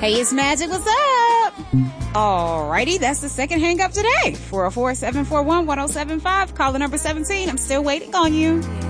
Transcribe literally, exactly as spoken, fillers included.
Hey, it's Magic. What's up? Alrighty, that's the second hang up today. four oh four, seven four one, one oh seven five. Caller number seventeen. I'm still waiting on you.